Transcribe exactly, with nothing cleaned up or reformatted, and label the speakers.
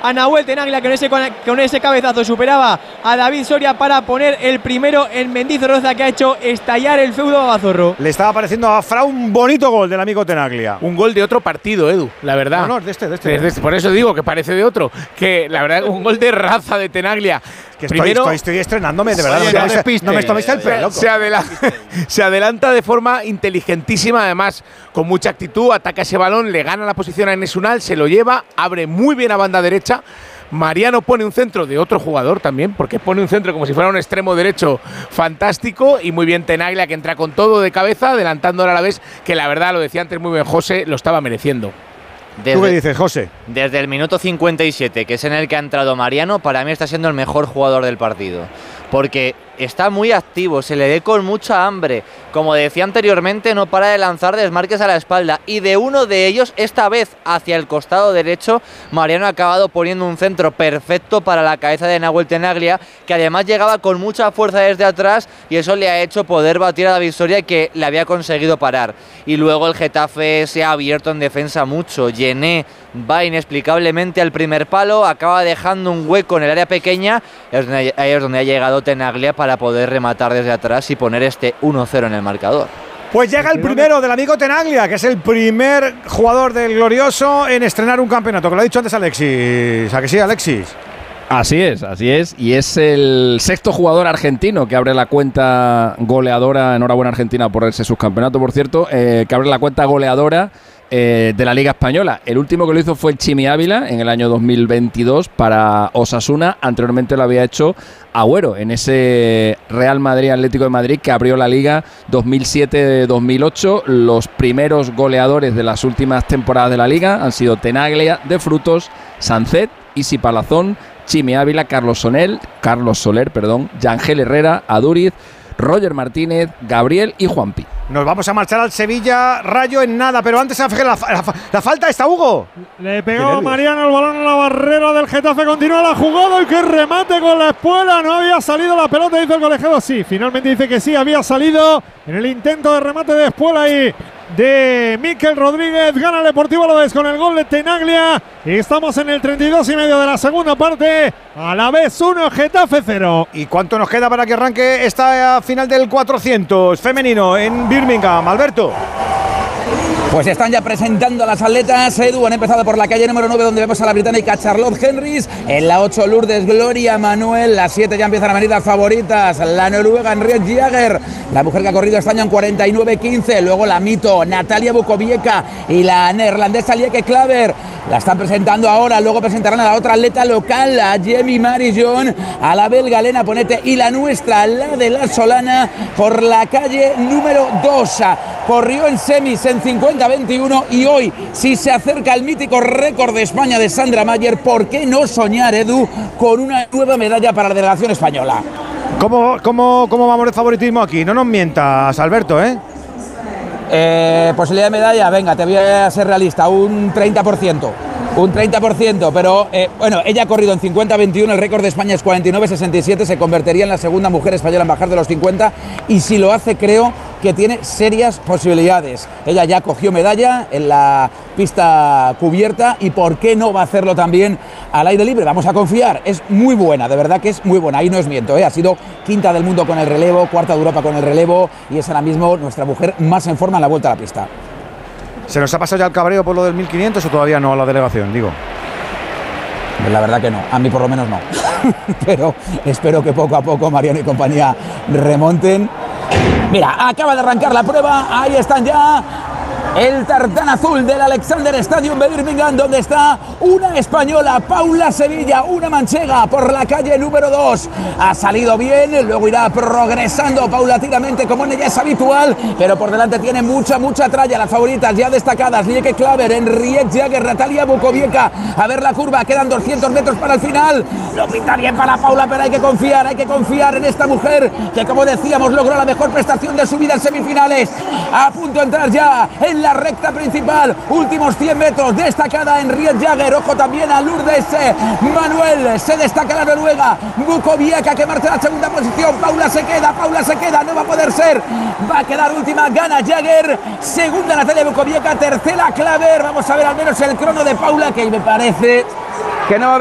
Speaker 1: a Nahuel Tenaglia, que con ese, con ese cabezazo superaba a David Soria para poner el primero en Mendizorroza, que ha hecho estallar el feudo Babazorro.
Speaker 2: Le estaba pareciendo a Fra un bonito gol del amigo Tenaglia.
Speaker 3: Un gol de otro partido, Edu, la verdad.
Speaker 2: No, no, de este, de este.
Speaker 3: De este por eso digo que parece de otro. Que la verdad, un gol de raza de Tenaglia.
Speaker 2: Que estoy, Primero, estoy, estoy estrenándome, de verdad.
Speaker 3: Oye,
Speaker 2: no,
Speaker 3: no,
Speaker 2: me toméis, no me toméis el pelo.
Speaker 3: Se, adela se adelanta de forma inteligentísima, además, con mucha actitud. Ataca ese balón, le gana la posición a Enes Unal, se lo lleva, abre muy bien a banda derecha. Mariano pone un centro de otro jugador también, porque pone un centro como si fuera un extremo derecho fantástico, y muy bien Tenaglia, que entra con todo de cabeza, adelantando a la vez, que la verdad, lo decía antes muy bien José, lo estaba mereciendo.
Speaker 2: Desde, ¿Tú qué dices, José?
Speaker 4: Desde el minuto cincuenta y siete, que es en el que ha entrado Mariano, para mí está siendo el mejor jugador del partido. Porque está muy activo, se le ve con mucha hambre. Como decía anteriormente, no para de lanzar desmarques a la espalda. Y de uno de ellos, esta vez hacia el costado derecho, Mariano ha acabado poniendo un centro perfecto para la cabeza de Nahuel Tenaglia, que además llegaba con mucha fuerza desde atrás, y eso le ha hecho poder batir a David Soria, que le había conseguido parar. Y luego el Getafe se ha abierto en defensa mucho. Yené va inexplicablemente al primer palo, acaba dejando un hueco en el área pequeña, ahí es donde ha llegado Tenaglia para poder rematar desde atrás y poner este uno cero en el marcador.
Speaker 2: Pues llega el primero del amigo Tenaglia, que es el primer jugador del Glorioso en estrenar un campeonato, que lo ha dicho antes Alexis. ¿A que sí, Alexis?
Speaker 5: Así es, así es, y es el sexto jugador argentino que abre la cuenta goleadora, enhorabuena Argentina por ese subcampeonato, por cierto, eh, que abre la cuenta goleadora eh, de la Liga Española. El último que lo hizo fue el Chimi Ávila en el año dos mil veintidós para Osasuna. Anteriormente lo había hecho Agüero en ese Real Madrid Atlético de Madrid que abrió la Liga dos mil siete dos mil ocho. Los primeros goleadores de las últimas temporadas de la Liga han sido Tenaglia, De Frutos, Sancet, Isi Palazón, Chimi Ávila, Carlos Soler, Carlos Soler, perdón, Yangel Herrera, Aduriz, Roger Martínez, Gabriel y Juanpi.
Speaker 2: Nos vamos a marchar al Sevilla Rayo en nada, pero antes la, la, la, la falta está Hugo.
Speaker 6: Le pegó Mariano el balón a la barrera del Getafe, continúa la jugada y que remate con la espuela. No había salido la pelota, dice el colegiado. Sí, finalmente dice que sí, había salido en el intento de remate de espuela y de Mikel Rodríguez. Gana el Deportivo Alavés con el gol de Tenaglia. Y estamos en el treinta y dos y medio de la segunda parte. Alavés uno, Getafe cero.
Speaker 2: ¿Y cuánto nos queda para que arranque esta final del cuatrocientos femenino en Birmingham, Alberto?
Speaker 7: Pues están ya presentando a las atletas. Edu, han empezado por la calle número nueve, donde vemos a la británica Charlotte Henrys. En la ocho, Lourdes Gloria Manuel. La siete ya empiezan a venir las favoritas. La noruega Henriette Jager, la mujer que ha corrido este año en cuarenta y nueve quince. Luego la mito Natalia Bukovieka y la neerlandesa Lieke Klaver. La están presentando ahora. Luego presentarán a la otra atleta local, a Jamie Marijon, a la belga Elena Ponete y la nuestra, la de la Solana, por la calle número dos. Corrió en semis en cincuenta veintiuno y hoy, si se acerca el mítico récord de España de Sandra Mayer, ¿por qué no soñar, Edu, con una nueva medalla para la delegación española?
Speaker 2: ¿Cómo, cómo, cómo vamos de favoritismo aquí? No nos mientas, Alberto, ¿eh?
Speaker 7: Eh, posibilidad de medalla, venga, te voy a ser realista, un treinta por ciento. Un treinta por ciento, pero eh, bueno, ella ha corrido en cincuenta veintiuno, el récord de España es cuarenta y nueve sesenta y siete, se convertiría en la segunda mujer española en bajar de los cincuenta y si lo hace creo que tiene serias posibilidades. Ella ya cogió medalla en la pista cubierta y por qué no va a hacerlo también al aire libre. Vamos a confiar, es muy buena, de verdad que es muy buena, ahí no es miento, ¿eh? Ha sido quinta del mundo con el relevo, cuarta de Europa con el relevo y es ahora mismo nuestra mujer más en forma en la vuelta a la pista.
Speaker 2: ¿Se nos ha pasado ya el cabreo por lo del mil quinientos o todavía no a la delegación, digo?
Speaker 7: La verdad que no, a mí por lo menos no. Pero espero que poco a poco Mariano y compañía remonten. Mira, acaba de arrancar la prueba, ahí están ya el tartán azul del Alexander Stadium de Birmingham, donde está una española, Paula Sevilla, una manchega por la calle número dos. Ha salido bien, luego irá progresando paulatinamente como en ella es habitual, pero por delante tiene mucha, mucha tralla. Las favoritas ya destacadas, Lieke Klaver, Henriette Jager, Natalia Bukovieka. A ver la curva, quedan doscientos metros para el final. Lo pinta bien para Paula, pero hay que confiar, hay que confiar en esta mujer que, como decíamos, logró la mejor prestación de su vida en semifinales. A punto de entrar ya en la recta principal, últimos cien metros, destacada Henriette Jager, ojo también a Lourdes Manuel, se destaca la noruega, Bukovieka que marcha a la segunda posición, Paula se queda, Paula se queda, no va a poder ser, va a quedar última, gana Jager, segunda Natalia Bukovieka, tercera Klaver, vamos a ver al menos el crono de Paula, que me parece que no va a haber